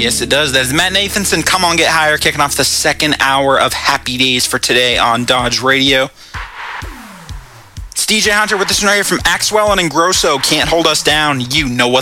Yes, it does. That is Matt Nathanson, Come On Get Higher, kicking off the second hour of Happy Days for today on Dodge Radio. It's DJ Hunter with this one right here from Axwell and Ingrosso, Can't Hold Us Down. You know what